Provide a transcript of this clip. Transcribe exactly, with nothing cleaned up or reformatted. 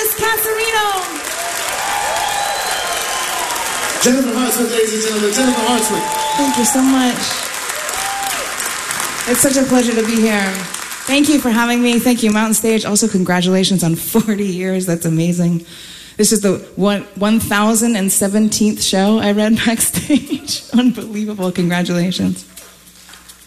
Elvis Casarino. Jennifer Hartswick, ladies and gentlemen. Jennifer Hartswick. Thank you so much. It's such a pleasure to be here. Thank you for having me. Thank you, Mountain Stage. Also, congratulations on forty years. That's amazing. This is the one thousand seventeenth show I read backstage. Unbelievable. Congratulations.